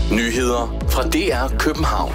Nyheder fra DR København.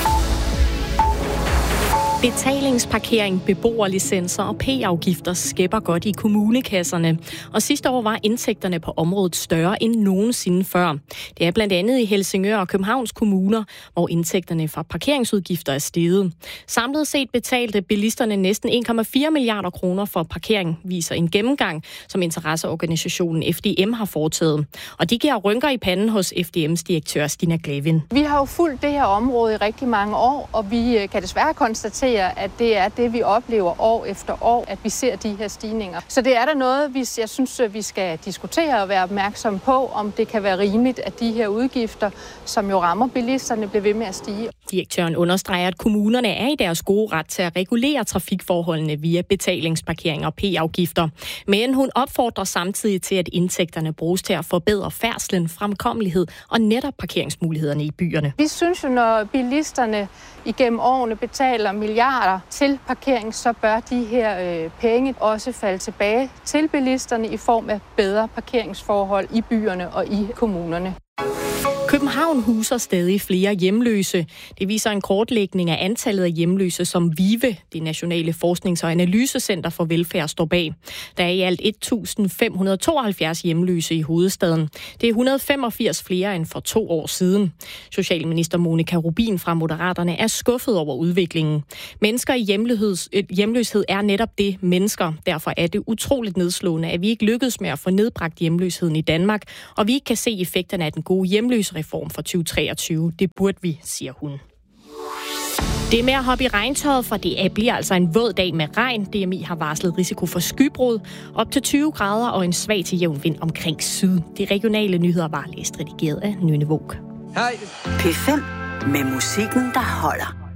Betalingsparkering, beboerlicenser og p-afgifter skæpper godt i kommunekasserne. Og sidste år var indtægterne på området større end nogensinde før. Det er blandt andet i Helsingør og Københavns kommuner, hvor indtægterne fra parkeringsudgifter er steget. Samlet set betalte bilisterne næsten 1,4 milliarder kroner for parkering, viser en gennemgang, som interesseorganisationen FDM har foretaget. Og det giver rynker i panden hos FDM's direktør Stina Glavin. Vi har jo fulgt det her område i rigtig mange år, og vi kan desværre konstatere, at det er det, vi oplever år efter år, at vi ser de her stigninger. Så det er der noget, jeg synes, vi skal diskutere og være opmærksom på, om det kan være rimeligt, at de her udgifter, som jo rammer bilisterne, bliver ved med at stige. Direktøren understreger, at kommunerne er i deres gode ret til at regulere trafikforholdene via betalingsparkering og p-afgifter. Men hun opfordrer samtidig til, at indtægterne bruges til at forbedre færdslen, fremkommelighed og netop parkeringsmulighederne i byerne. Vi synes jo, når bilisterne igennem årene betaler milliarder til parkering, så bør de her penge også falde tilbage til bilisterne i form af bedre parkeringsforhold i byerne og i kommunerne. København huser stadig flere hjemløse. Det viser en kortlægning af antallet af hjemløse, som VIVE, det nationale forsknings- og analysecenter for velfærd, står bag. Der er i alt 1.572 hjemløse i hovedstaden. Det er 185 flere end for 2 år siden. Socialminister Monika Rubin fra Moderaterne er skuffet over udviklingen. Mennesker i hjemløshed er netop det, mennesker. Derfor er det utroligt nedslående, at vi ikke lykkedes med at få nedbragt hjemløsheden i Danmark, og vi ikke kan se effekterne af den gode hjemløsereform for 2023. Det burde vi, siger hun. Det er med at hoppe i regntøjet, for det bliver altså en våd dag med regn. DMI har varslet risiko for skybrud, op til 20 grader og en svag til jævn vind omkring syd. De regionale nyheder var læst redigeret af Nynne Våg. P5 med musikken, der holder.